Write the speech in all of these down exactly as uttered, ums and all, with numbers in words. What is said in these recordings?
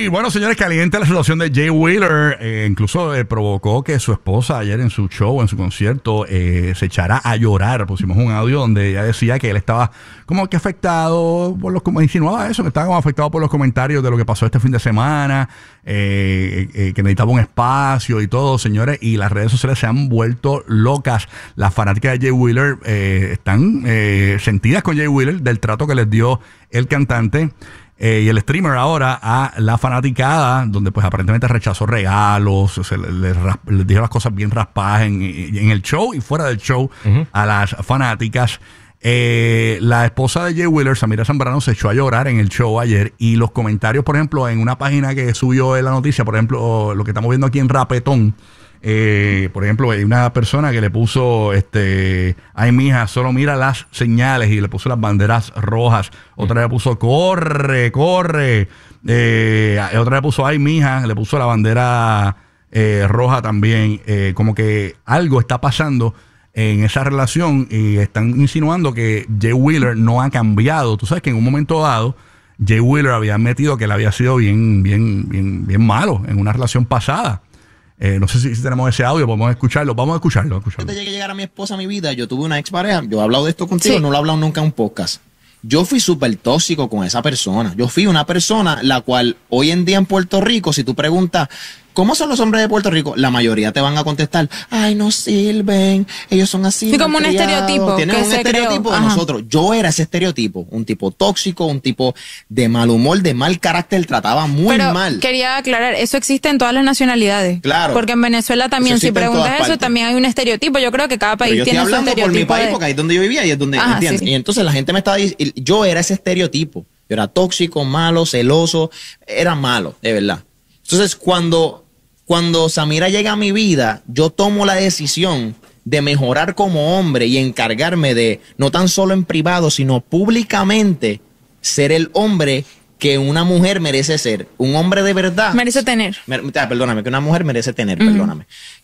bueno, señores, caliente la situación de Jay Wheeler. Eh, incluso eh, provocó que su esposa ayer en su show, en su concierto, eh, se echara a llorar. Pusimos un audio donde ella decía que él estaba como que afectado por los, como insinuaba eso, que estaba como afectado por los comentarios de lo que pasó este fin de semana, eh, eh, que necesitaba un espacio y todo, señores. Y las redes sociales se han vuelto locas. Las fanáticas de Jay Wheeler eh, están eh, sentidas con Jay Wheeler del trato que les dio el cantante. Eh, y el streamer ahora a la fanaticada, donde pues aparentemente rechazó regalos, se le, le, le dijo las cosas bien raspadas en, en el show y fuera del show uh-huh. a las fanáticas. Eh, la esposa de Jay Wheeler, Samira Zambrano, se echó a llorar en el show ayer y los comentarios, por ejemplo, en una página que subió en la noticia, por ejemplo, lo que estamos viendo aquí en Rapetón, Eh, por ejemplo, hay una persona que le puso, este, ay mija, solo mira las señales, y le puso las banderas rojas. Otra le puso, corre, corre. Eh, otra le puso, ay mija, le puso la bandera eh, roja también. Eh, como que algo está pasando en esa relación y están insinuando que Jay Wheeler no ha cambiado. Tú sabes que en un momento dado Jay Wheeler había admitido que él había sido bien, bien, bien, bien malo en una relación pasada. Eh, no sé si, si tenemos ese audio, podemos escucharlo. Vamos a escucharlo. A escucharlo. Antes de que llegara mi esposa a mi vida, yo tuve una expareja. Yo he hablado de esto contigo, sí. no lo he hablado nunca en un podcast. Yo fui súper tóxico con esa persona. Yo fui una persona la cual hoy en día en Puerto Rico, si tú preguntas, ¿cómo son los hombres de Puerto Rico? La mayoría te van a contestar, ay, no sirven, ellos son así. Sí, como un estereotipo. Tienen un estereotipo creó. de Ajá. nosotros. Yo era ese estereotipo, un tipo tóxico, un tipo de mal humor, de mal carácter, trataba muy Pero mal. Quería aclarar, eso existe en todas las nacionalidades. Claro. Porque en Venezuela también, si preguntas eso, también hay un estereotipo. Yo creo que cada país Pero yo tiene estoy su hablando estereotipo. por mi país, de... porque ahí es donde yo vivía y es donde, Ajá, ¿entiendes? Sí, sí. Y entonces la gente me estaba diciendo, yo era ese estereotipo. Yo era tóxico, malo, celoso, era malo, de verdad. Entonces, cuando, cuando Samira llega a mi vida, yo tomo la decisión de mejorar como hombre y encargarme de, no tan solo en privado, sino públicamente, ser el hombre que una mujer merece ser. Un hombre de verdad. Merece tener. Mer, ah, perdóname, que una mujer merece tener, Uh-huh. perdóname.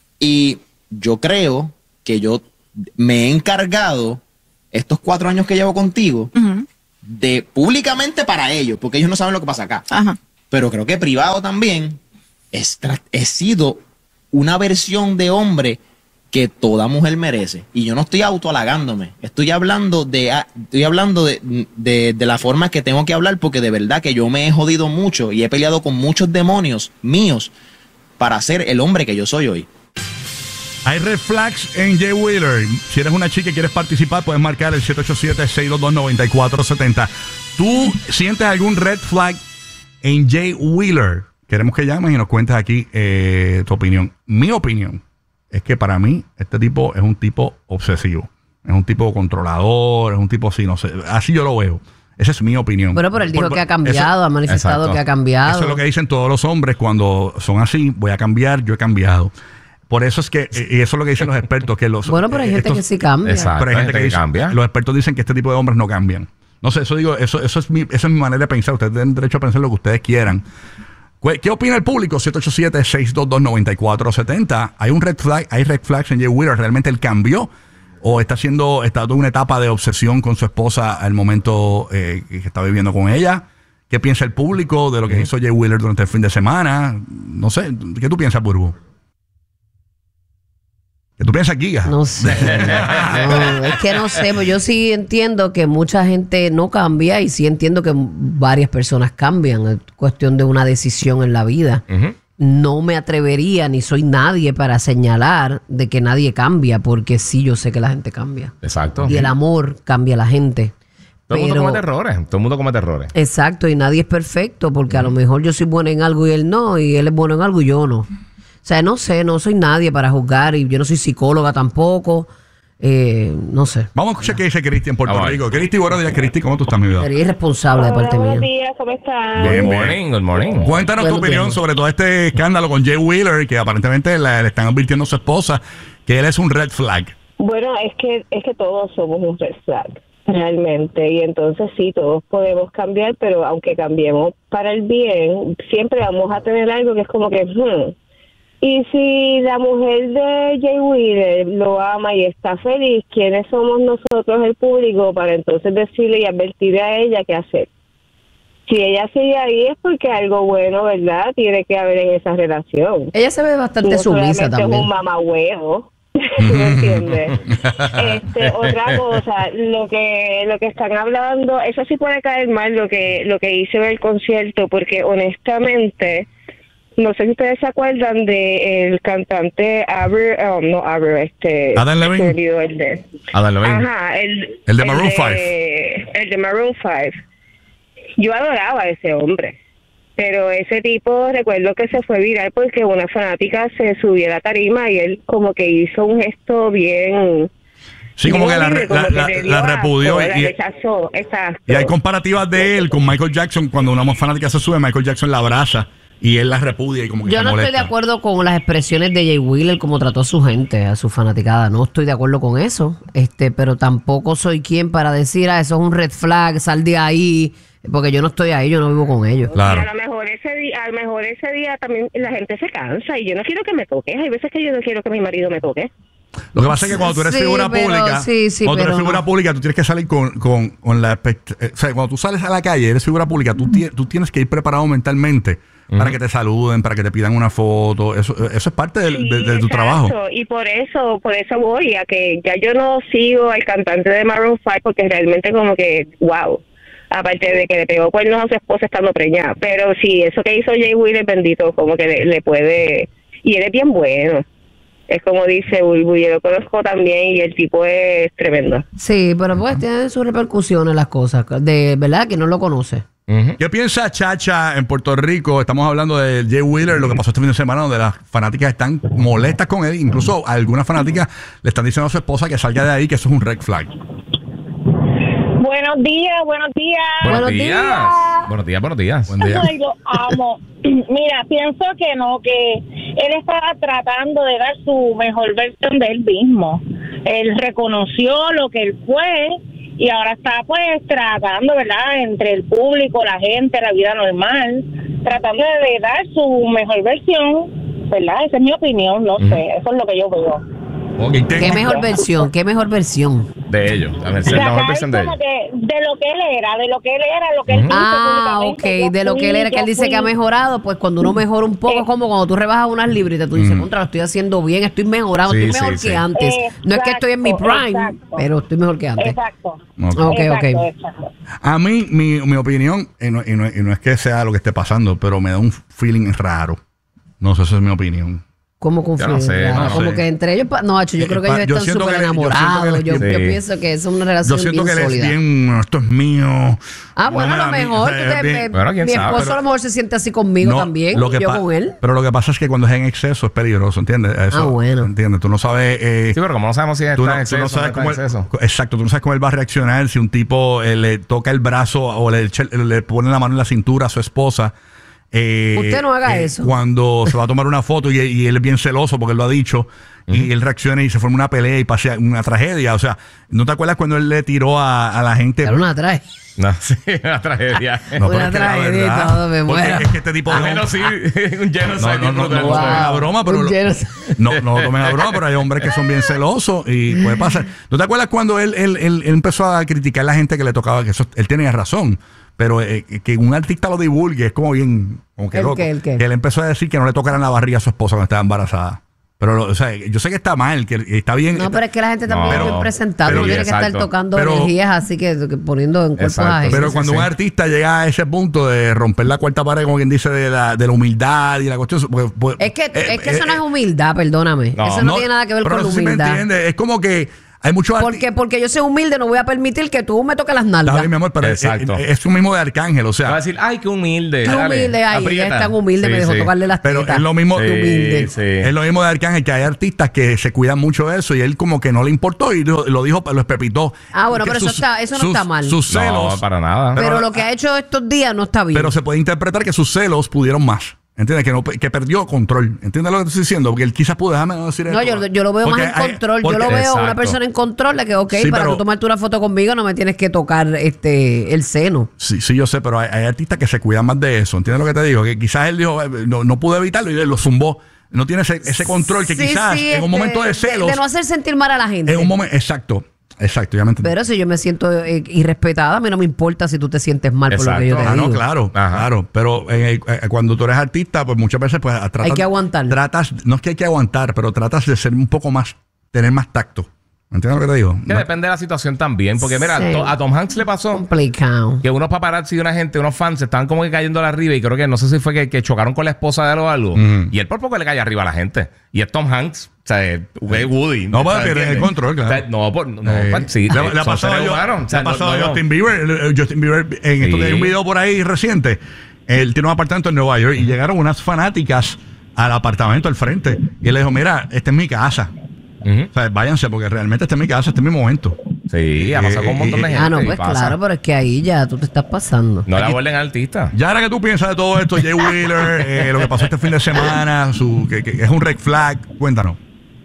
Y yo creo que yo me he encargado, estos cuatro años que llevo contigo, Uh-huh. de públicamente para ellos, porque ellos no saben lo que pasa acá. Ajá. Pero creo que privado también es he sido una versión de hombre que toda mujer merece. Y yo no estoy autohalagándome, estoy hablando de estoy hablando de, de, de la forma que tengo que hablar, porque de verdad que yo me he jodido mucho y he peleado con muchos demonios míos para ser el hombre que yo soy hoy. Hay red flags en Jay Wheeler. Si eres una chica y quieres participar, puedes marcar el siete ocho siete, seis dos dos, nueve cuatro siete cero. ¿Tú sientes algún red flag en Jay Wheeler? Queremos que llames y nos cuentes aquí eh, tu opinión. Mi opinión es que para mí este tipo es un tipo obsesivo. Es un tipo controlador, es un tipo así, no sé. Así yo lo veo. Esa es mi opinión. Bueno, pero él dijo por, que ha cambiado, eso, ha manifestado exacto. que ha cambiado. Eso es lo que dicen todos los hombres cuando son así. Voy a cambiar, yo he cambiado. Por eso es que, y eso es lo que dicen los expertos, que los... Bueno, pero hay gente estos, que sí cambia. Exacto, pero hay gente, gente que, que dice, cambia. Los expertos dicen que este tipo de hombres no cambian. No sé, eso digo, eso, eso es mi, esa es mi manera de pensar. Ustedes tienen derecho a pensar lo que ustedes quieran. ¿Qué opina el público? siete ocho siete, seis dos dos, nueve cuatro siete cero. ¿Hay un red flag? ¿Hay red flags en Jay Wheeler? ¿Realmente él cambió? ¿O está haciendo, está en una etapa de obsesión con su esposa al momento eh, que está viviendo con ella? ¿Qué piensa el público de lo que mm. hizo Jay Wheeler durante el fin de semana? No sé, ¿qué tú piensas, Burbu? ¿Qué tú piensas, Giga? No sé. no, es que no sé, pues yo sí entiendo que mucha gente no cambia y sí entiendo que varias personas cambian. Es cuestión de una decisión en la vida. Uh-huh. No me atrevería ni soy nadie para señalar de que nadie cambia, porque sí, yo sé que la gente cambia. Exacto. Y el amor cambia a la gente. Todo el mundo comete errores, todo el mundo comete errores. Exacto, y nadie es perfecto, porque uh-huh. a lo mejor yo soy buena en algo y él no, y él es bueno en algo y yo no. O sea, no sé, no soy nadie para juzgar y yo no soy psicóloga tampoco. Eh, no sé. Vamos a escuchar qué dice Cristi en Puerto ah, Rico. Cristi, buenos días, Cristi. ¿Cómo tú estás, mi vida? Sería irresponsable de parte mía. Buenos días, ¿cómo estás? Bien, good morning, good morning. Cuéntanos bueno, tu opinión bien. sobre todo este escándalo con Jay Wheeler, que aparentemente le, le están advirtiendo a su esposa que él es un red flag. Bueno, es que, es que todos somos un red flag, realmente. Y entonces sí, todos podemos cambiar, pero aunque cambiemos para el bien, siempre vamos a tener algo que es como que... Hmm, y si la mujer de Jay Wheeler lo ama y está feliz, ¿quiénes somos nosotros, el público, para entonces decirle y advertirle a ella qué hacer? si ella sigue ahí es porque algo bueno, ¿verdad? Tiene que haber en esa relación. Ella se ve bastante no sumisa también. Es un mamahuevo. ¿Me entiendes? Este, otra cosa, lo que lo que están hablando, eso sí puede caer mal lo que lo que hice en el concierto, porque honestamente no sé si ustedes se acuerdan de el cantante Aber, oh, no Aber, este Adam Levine. El de, Adam Levine. Ajá, el, el de Maroon cinco. El de Maroon cinco. Yo adoraba a ese hombre. Pero ese tipo, recuerdo que se fue viral porque una fanática se subió a la tarima y él como que hizo un gesto bien... Sí, como que la, horrible, la, como la, que le la dio repudió. asco, Y, la rechazó, exacto. y hay comparativas de él con Michael Jackson. Cuando una fanática se sube, Michael Jackson la abraza y él la repudia y como que Yo se no molesta. estoy de acuerdo con las expresiones de Jay Wheeler como trató a su gente, a su fanaticada. No estoy de acuerdo con eso. Este, pero tampoco soy quien para decir, ah, eso es un red flag, sal de ahí. Porque yo no estoy ahí, yo no vivo con ellos. Claro. Y a lo mejor ese día, a lo mejor ese día también la gente se cansa y yo no quiero que me toques. Hay veces que yo no quiero que mi marido me toque. Lo que pasa es que cuando tú eres Sí, figura pero- pública, sí, sí, cuando tú eres pero figura no. pública, tú tienes que salir con, con, con la expect- eh, o sea, cuando tú sales a la calle, eres figura pública, tú, ti- tú tienes que ir preparado mentalmente para que te saluden, para que te pidan una foto. Eso, eso es parte del- Sí, de, de tu exacto. trabajo. Y por eso, por eso voy a que ya yo no sigo al cantante de Maroon cinco porque realmente como que, wow. Aparte de que le pegó cuernos a su esposa estando preñada. Pero sí, eso que hizo Jay Wheeler, bendito, como que le, le puede... Y él es bien bueno. Es como dice Bulbu, yo lo conozco también y el tipo es tremendo. Sí, pero pues tienen sus repercusiones las cosas. De verdad que no lo conoce. Ujú. ¿Qué piensa Chacha en Puerto Rico? Estamos hablando de Jay Wheeler, lo que pasó este fin de semana, donde las fanáticas están molestas con él. Incluso algunas fanáticas le están diciendo a su esposa que salga de ahí, que eso es un red flag. Buenos días, buenos días. Buenos, Buenos días. días. Buenos días, buenos días. Buen día. Ay, lo amo. Mira, pienso que no, que él estaba tratando de dar su mejor versión de él mismo. Él reconoció lo que él fue y ahora está pues tratando, ¿verdad? Entre el público, la gente, la vida normal, tratando de dar su mejor versión, ¿verdad? Esa es mi opinión, no sé, eso es lo que yo veo. Okay, te- ¿Qué mejor versión? ¿Qué mejor versión? De ellos. A ver, si es la mejor Tratar versión de como ellos. que de lo que él era, de lo que él era, lo que él dice Ah, públicamente, ok. yo De lo que él fui, era, que yo él dice que ha fui. mejorado, pues cuando uno mejora un poco, es como cuando tú rebajas unas libritas, tú dices, contra, lo estoy haciendo bien, estoy mejorado, Sí, estoy sí, mejor sí. que antes. No es que estoy en mi Exacto, prime, exacto. pero estoy mejor que antes. Exacto. Ok. Ok, exacto, ok. exacto. A mí, mi, mi opinión, y no, y, no, y no es que sea lo que esté pasando, pero me da un feeling raro. No sé, esa es mi opinión. ¿Cómo confío? no sé, no, no como sé. que entre ellos, pa- no, Hacho, yo Eh, creo que pa- ellos yo están siento súper que él- yo siento que él enamorados. es Yo, yo bien- pienso que es una Yo relación siento bien que él es sólida. bien, "No, esto es mío. Ah, No bueno, me a da lo mí", mejor. o tú sea, te- es bien- me- Bueno, quién mi sabe, esposo pero- a lo mejor se siente así conmigo No, también. lo que yo pa- con él. Pero lo que pasa es que cuando es en exceso es peligroso, ¿entiendes? Eso, Ah, bueno. ¿entiendes? Tú no sabes... eh, Sí, pero como no sabemos si está Tú no, en tú exceso, no sabes está cómo en él, exceso. exacto, tú no sabes cómo él va a reaccionar si un tipo eh, le toca el brazo o le, echa- le pone la mano en la cintura a su esposa. eh, Usted no haga eh, eso. Cuando se va a tomar una foto y, y él es bien celoso porque él lo ha dicho y él reacciona y se forma una pelea y pasa una tragedia. O sea, ¿no te acuerdas cuando él le tiró a, a la gente? Pero no atrae. No, sí, una tragedia. No, pero Una es que la tragedia y verdad, todo, me porque muero. es que este tipo de Bueno, sí, un genocide. No, no, no, no, brutal. no tomen a broma, pero Un lo- genocide. no, no tomen a broma, pero hay hombres que son bien celosos y puede pasar. ¿No te acuerdas cuando él, él, él, él empezó a criticar a la gente que le tocaba? Que eso, él tenía razón, pero eh, que un artista lo divulgue es como bien, como que ¿El loco. qué, el qué? Que él empezó a decir que no le tocaran la barriga a su esposa cuando estaba embarazada. Pero, lo- o sea, yo sé que está mal, que está bien. No, pero es que la gente también No, es muy presentable. pero- No tiene que estar exacto. tocando Pero- energías así que, que poniendo en cuerpos Exacto. ajenos. Pero sí, cuando sí. un artista llega a ese punto de romper la cuarta pared, como quien dice, de la, de la humildad y la cuestión. Pues, pues, Es que, eh, es que eso eh, no es humildad, perdóname. No, eso no, tiene nada que ver pero con no la sé si me humildad. entiendes. Es como que hay muchos Porque, porque yo soy humilde, no voy a permitir que tú me toques las nalgas. Está bien, mi amor, pero es, Exacto. es, es un mismo de Arcángel, o Va a sea. decir, ay, qué humilde. Qué dale, humilde, ay, ella aprieta. es tan humilde, Sí, me dejó sí. tocarle las Pero tetas. es lo mismo. Sí, Qué humilde. sí. Es lo mismo de Arcángel, que hay artistas que se cuidan mucho de eso y él como que no le importó y lo, lo dijo, lo espepitó. Ah, bueno, Que pero eso está- eso no sus- está mal. Sus celos. No, para nada. Pero, pero- lo que ha hecho estos días no está bien. Pero se puede interpretar que sus celos pudieron más. ¿Entiendes? Que, no, que perdió control. ¿Entiendes lo que te estoy diciendo? Porque él quizás pudo, déjame no decir no, esto. yo, yo lo veo Porque más en hay- control. Yo porque- lo veo a una Exacto. persona en control de que, ok, Sí, para pero- tú tomarte una foto conmigo no me tienes que tocar este el seno. Sí, sí, yo sé, pero hay, hay artistas que se cuidan más de eso. ¿Entiendes lo que te digo? Que quizás él dijo, eh, no, no pudo evitarlo y él lo zumbó. No tiene ese, ese control que Sí, quizás sí, en un este, momento de celos. De, no hacer sentir mal a la gente. En un momento, exacto. Exacto, ya me entendí. Pero si yo me siento eh, irrespetada, a mí no me importa si tú te sientes mal por lo que yo te Ah, digo. no, claro, Ajá. claro. Pero eh, eh, cuando tú eres artista, pues muchas veces pues tratas, Hay que aguantar. Tratas, no es que hay que aguantar, pero tratas de ser un poco más, tener más tacto. ¿Me entiendes lo que te digo? Que No- depende de la situación también. Porque mira, Sí. to- a Tom Hanks le pasó Complicado. que unos paparazzi y una gente, unos fans estaban como que cayendo arriba y creo que no sé si fue que, que chocaron con la esposa de él o algo. Ujú. Y él por poco le cae arriba a la gente. Y es Tom Hanks, o sea, es Woody. No, ¿sabes? pero pierde el ¿Entiendes? control, claro. O sea, no, por, no, Eh, pa- sí, le, eh, le ha son pasado, seres a- humanos. O sea, le ha no- pasado no- a Justin Bieber. El- el Justin Bieber en estos Sí. días hay un video por ahí reciente. Él tiene un apartamento en Nueva York y llegaron unas fanáticas al apartamento al frente. Y él le dijo, mira, esta es mi casa. Ujú. O sea, váyanse porque realmente esta es mi casa, este es mi momento. Sí, ha pasado con un montón de gente. Ah, no, y pues pasa. claro, pero es que ahí ya tú te estás pasando. No le aborden al artista. Ya ahora que tú piensas de todo esto, Jay Wheeler, eh, lo que pasó este fin de semana, su, que, que es un red flag, cuéntanos.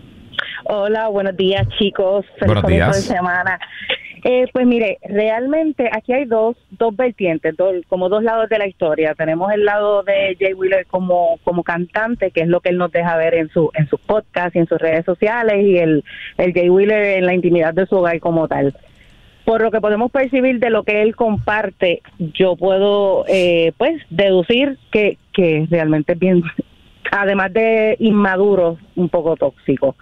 Hola, buenos días, chicos. Feliz Buenos comienzo días. de semana. Eh, pues mire, realmente aquí hay dos, dos vertientes, dos, como dos lados de la historia. Tenemos el lado de Jay Wheeler como, como cantante, que es lo que él nos deja ver en su en sus podcasts y en sus redes sociales, y el, el Jay Wheeler en la intimidad de su hogar como tal. Por lo que podemos percibir de lo que él comparte, yo puedo eh, pues deducir que, que realmente es bien, además de inmaduro, un poco tóxico.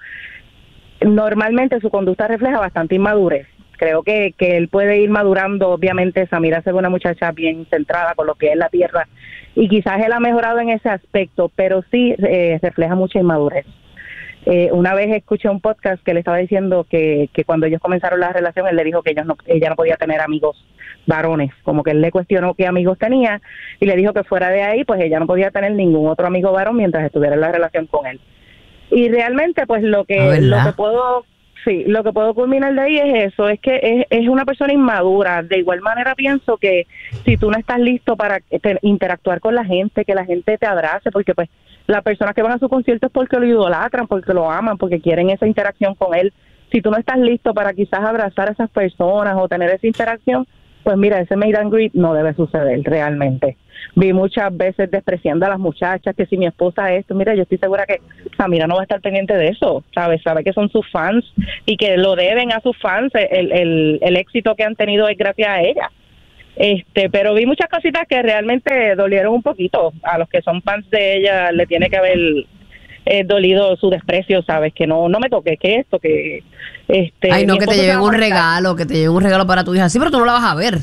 Normalmente su conducta refleja bastante inmadurez. Creo que, que él puede ir madurando. Obviamente Samira se ve una muchacha bien centrada con lo que es la tierra y quizás él ha mejorado en ese aspecto, pero sí eh, refleja mucha inmadurez. Eh, una vez escuché un podcast que le estaba diciendo que, que cuando ellos comenzaron la relación, él le dijo que ellos no, ella no podía tener amigos varones, como que él le cuestionó qué amigos tenía y le dijo que fuera de ahí, pues ella no podía tener ningún otro amigo varón mientras estuviera en la relación con él. Y realmente, pues lo Ah, que ¿verdad? lo que puedo sí, lo que puedo culminar de ahí es eso, es que es, es una persona inmadura. De igual manera pienso que si tú no estás listo para te- interactuar con la gente, que la gente te abrace, porque pues las personas que van a su concierto es porque lo idolatran, porque lo aman, porque quieren esa interacción con él. Si tú no estás listo para quizás abrazar a esas personas o tener esa interacción, pues mira, ese meet and greet no debe suceder realmente. Vi muchas veces despreciando a las muchachas, que si mi esposa es esto, mira, yo estoy segura que Samira no va a estar pendiente de eso, ¿sabes? Sabe que son sus fans y que lo deben a sus fans, el, el, el éxito que han tenido es gracias a ella. Este, pero vi muchas cositas que realmente dolieron un poquito. A los que son fans de ella le tiene que haber eh, dolido su desprecio, ¿sabes? Que no no me toques, que esto, que... este Ay, no, mi que te esposo se lleven va a un molestar. regalo, que te lleven un regalo para tu hija. Sí, pero tú no la vas a ver.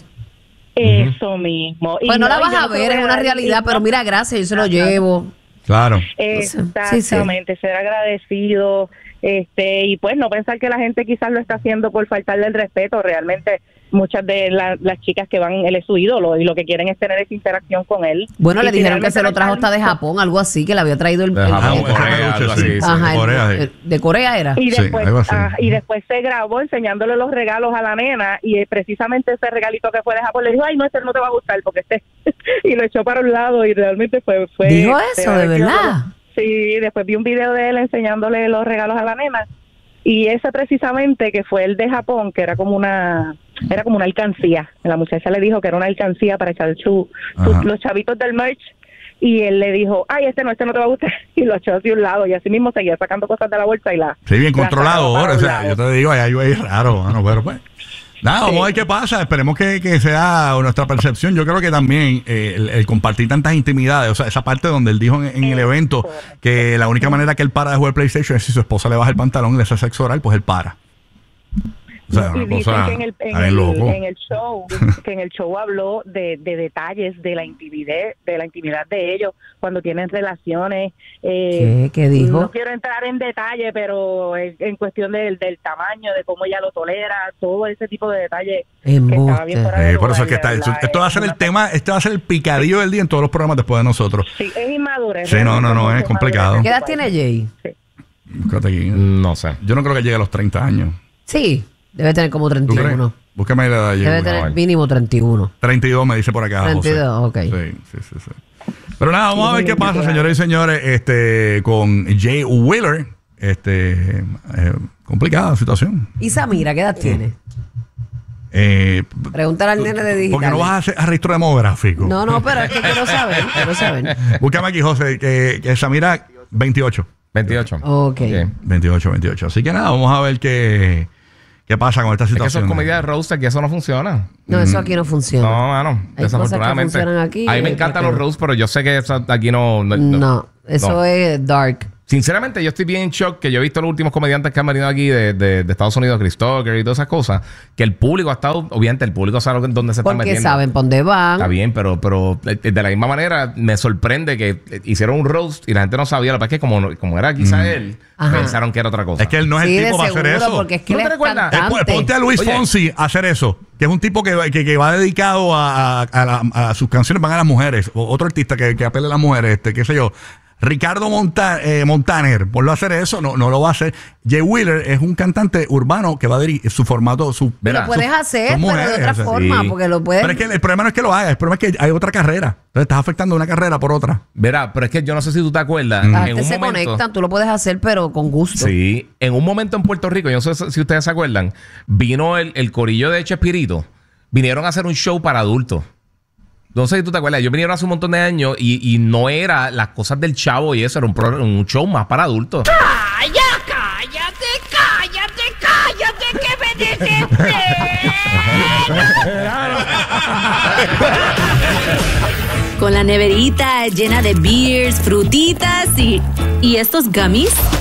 Eso mismo. Y Pues no la y vas yo a no te ver, voy es a una dar- realidad, y pero no- mira, gracias, yo se lo Ajá. llevo. Claro. Exactamente, ser agradecido, este, y pues no pensar que la gente quizás lo está haciendo por faltarle el respeto. Realmente muchas de la- las chicas que van, él es su ídolo y lo que quieren es tener esa interacción con él. Bueno, Y le si dijeron que realmente se lo no trajo están hasta de listos- Japón, algo así, que le había traído el... De el- Japón, el- Corea, algo así, sí. Ajá, el- Corea, sí. el- de Corea era. Y Sí, después, algo así. ah, y después se grabó enseñándole los regalos a la nena y eh, precisamente ese regalito que fue de Japón le dijo, ay, no, este no te va a gustar porque este... y lo echó para un lado y realmente fue... fue ¿Dijo se eso, de haber sido verdad? como- Sí, después vi un video de él enseñándole los regalos a la nena y ese precisamente que fue el de Japón, que era como una era como una alcancía. La muchacha le dijo que era una alcancía para echar su, su- Ajá. los chavitos del merch y él le dijo, ay, este no, este no te va a gustar y lo echó hacia un lado y así mismo seguía sacando cosas de la bolsa y la... Sí, bien la controlado sacó para ahora. O un sea, lado. yo te digo, hay algo ahí raro, mano, pero pues. Nada, vamos Sí. a ver qué pasa. Esperemos que, que sea nuestra percepción. Yo creo que también eh, el, el compartir tantas intimidades, o sea, esa parte donde él dijo en, en el evento que la única manera que él para de jugar PlayStation es si su esposa le baja el pantalón y le hace sexo oral, pues él para. O sea, y una dicen cosa que en el, en, está bien el, loco. en el show que en el show habló de, de detalles de la intimidad de la intimidad de ellos cuando tienen relaciones. eh, ¿Qué? ¿Qué dijo? No quiero entrar en detalle, pero en, en cuestión del, del tamaño, de cómo ella lo tolera, todo ese tipo de detalles que estaba bien Embuste. fuera de Eh, por eso es lugar, que está, de esto, verdad, esto va a es ser el una- tema, este va a ser el picadillo del día en todos los programas después de nosotros. Sí, es inmadurez. Sí, no, no, no, realmente es complicado. inmadurez ¿Qué en edad su tiene país. Jay? Búscate aquí. No sé. Yo no creo que llegue a los treinta años. Sí, debe tener como ¿Tú treinta y crees? uno. Búscame la edad de Debe Jay. tener ver. mínimo treinta y uno. treinta y dos me dice por acá. treinta y dos, José. ok. Sí, sí, sí, sí. Pero nada, vamos a ver qué pasa, señores y señores, este, con Jay Wheeler. Este, eh, complicada la situación. ¿Y Samira qué edad tiene? Eh, Pregúntale al nene de digital. porque no vas a hacer a registro demográfico. No, no, pero es que quiero saber, quiero saber. Búscame aquí, José, que, que Samira, veintiocho. veintiocho. Ok. Ok. veintiocho, veintiocho. Así que nada, vamos a ver qué, ¿Qué pasa con esta Es que situación? eso es comedia de roast, aquí eso no funciona. No, eso aquí no funciona. No, mano, Hay desafortunadamente. cosas que funcionan aquí, a mí me hay encantan otras los que no. roasts, pero yo sé que eso aquí no. No, No, eso no. es dark. Sinceramente, yo estoy bien en shock que yo he visto los últimos comediantes que han venido aquí de, de, de Estados Unidos, Chris Tucker y todas esas cosas, que el público ha estado, obviamente el público sabe lo que- dónde se están Porque metiendo. saben por dónde van. Está bien, pero, pero de la misma manera me sorprende que hicieron un roast y la gente no sabía. Lo que pasa es que como, como era quizá él, Ajá. pensaron que era otra cosa. Es que él no es Sí, el de tipo para hacer seguro, eso. porque es que ¿Tú no él te es recuerdas? Eh, cantante. Ponte a Luis Oye. Fonsi a hacer eso, que es un tipo que, que, que va dedicado a, a, a la- a sus canciones, van a las mujeres. O otro artista que, que apele a las mujeres, este, qué sé yo. Ricardo Monta- eh, Montaner, por lo hacer eso, no, no lo va a hacer. Jay Wheeler es un cantante urbano que va a dirigir su formato, su. Y Verá, lo puedes son- hacer, son pero de mujeres, otra o sea, forma, sí. porque lo puedes... Pero es que el problema no es que lo haga, el problema es que hay otra carrera. Entonces estás afectando una carrera por otra. Verá, pero es que yo no sé si tú te acuerdas. La En gente un se momento, conectan, tú lo puedes hacer, pero con gusto. Sí, en un momento en Puerto Rico, yo no sé si ustedes se acuerdan, vino el, el corillo de Chespirito, vinieron a hacer un show para adultos. No sé si tú te acuerdas, ellos vinieron hace un montón de años y, y no era las cosas del chavo y eso, era un, pro- un show más para adultos. ¡Calla, cállate, cállate, cállate, que me desespero! Con la neverita llena de beers, frutitas y... ¿Y estos gummies?